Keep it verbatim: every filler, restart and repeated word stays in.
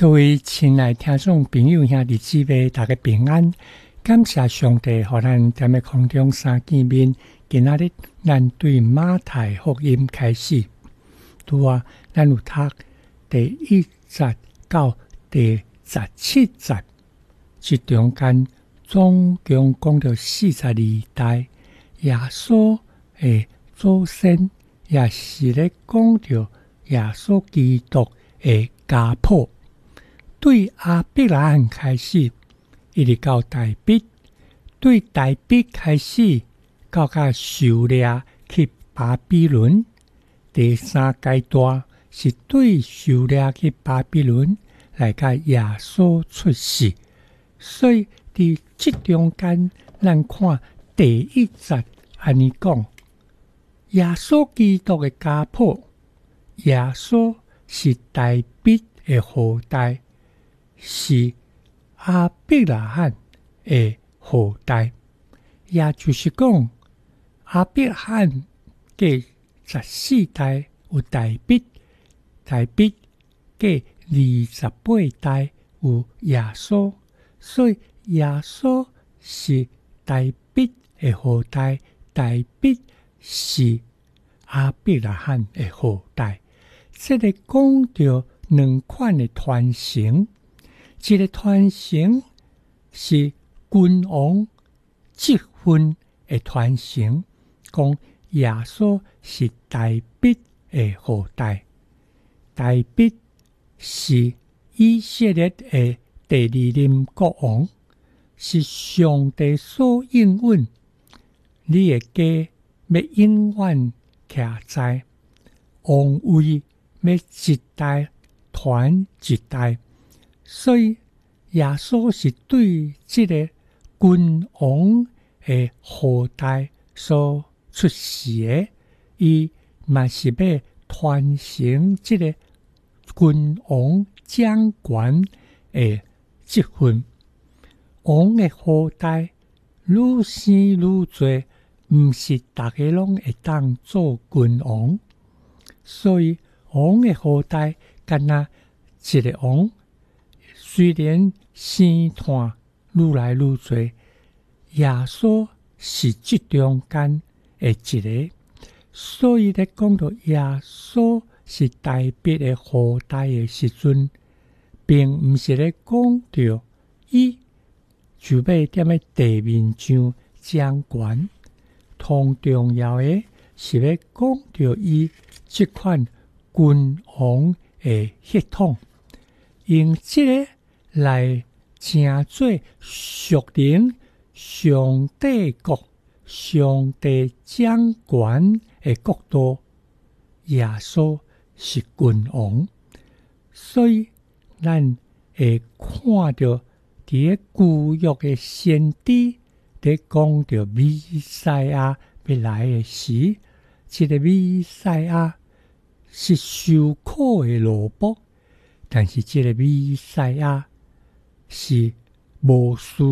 各位亲爱听众朋友兄弟姊妹，大家平安！感谢上帝，予咱踮咧空中相见面。今仔日咱对马太福音开始，拄啊，咱有读第一节到第十七节，即中间总共讲到四十二代耶稣的祖先，也是咧讲到耶稣基督的家谱。对亚伯拉罕开始，一直到大卫；对大卫开始，到甲受掠去巴比伦。第三阶段是对受掠去巴比伦来甲耶稣出世。所以伫即中间，咱看第一节安尼讲：耶稣基督的家谱，耶稣是大卫的后代。是亚伯拉罕的后代，也就是讲，亚伯拉罕嘅十四代有大卫，大卫嘅二十八代有耶稣，所以耶稣是大卫的后代，大卫是亚伯拉罕的后代。这个讲到两款的传承。一个传承是君王积分的传承，讲耶稣是大卫的后代，大卫是以色列的第二任国王，是上帝所应允，你的家要永远徛在王位，要一代传一代。所以耶稣是对这个君王的后代所出世的，伊嘛是要传承这个君王掌权的职分。王的后代愈生愈多，毋是大家拢会当做君王，所以王的后代敢若一个王。虽然生团愈来愈多，耶稣是这中间的一个，所以咧讲到耶稣是大卫的后代的时阵，并毋是咧讲到伊就要踮咧地面上掌权，同重要的是咧讲到伊这款君王的血统，用这个来成做属灵上帝国、上帝掌权的国度。耶稣是君王，所以咱会看到伫个旧约的先知在讲到弥赛亚要来的时，这个弥赛亚是受苦的奴仆，但是这个弥赛亚是无私